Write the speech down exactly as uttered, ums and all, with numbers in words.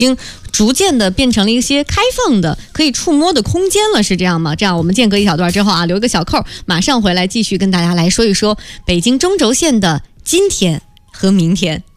经逐渐的变成了一些开放的可以触摸的空间了，是这样吗？这样我们间隔一小段之后啊，留一个小扣，马上回来继续跟大家来说一说北京中轴线的今天和明天。